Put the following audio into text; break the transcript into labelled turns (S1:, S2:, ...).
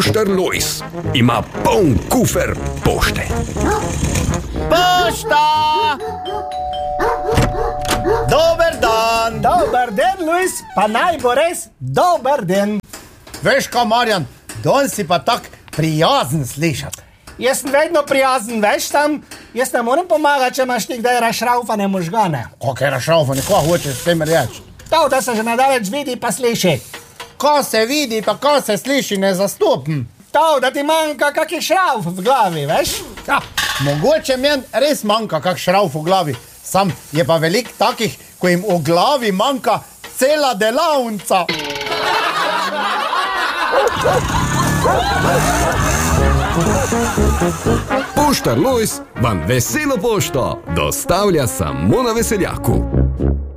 S1: Poštar Lojz ima poln kufer pošte.
S2: Pošta! Dober dan!
S3: Dober den, Lojz, pa naj bo res dober den.
S2: Veš kaj, Marjan, danes si pa tak prijazen slišati.
S3: Jaz sem vedno prijazen, veš tam, jaz ne morem pomagati, če imaš ti kdaj rašraufane možgane.
S2: Kako je rašraufane, kaj hočeš s tem reči?
S3: To, da se že nadaleč vidi pa sliši.
S2: Ko se vidi, pa ko se sliši, ne zastopim.
S3: To, da ti manjka kakih šrauf v glavi, veš?
S2: Ja, mogoče meni res manjka kak šrauf v glavi, sam je pa veliko takih, ko jim v glavi manjka cela delavnica.
S1: Poštar Lojz vam veselo pošto dostavlja samo na Veseljaku.